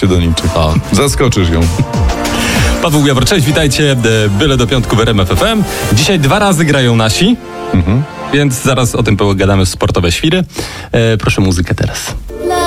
cię do niczego. O. Zaskoczysz ją. Paweł Jawor, cześć, witajcie. Byle do piątku w RMF FM. Dzisiaj 2 razy grają nasi, więc zaraz o tym pogadamy w Sportowe Świry. Proszę muzykę teraz.